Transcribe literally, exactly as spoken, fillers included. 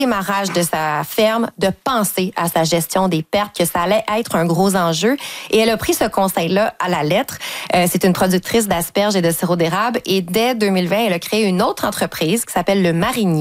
démarrage de sa ferme, de penser à sa gestion des pertes, que ça allait être un gros enjeu. Et elle a pris ce conseil-là à la lettre. Euh, c'est une productrice d'asperges et de sirop d'érable. Et dès deux mille vingt, elle a créé une autre entreprise qui s'appelle Le Marinier.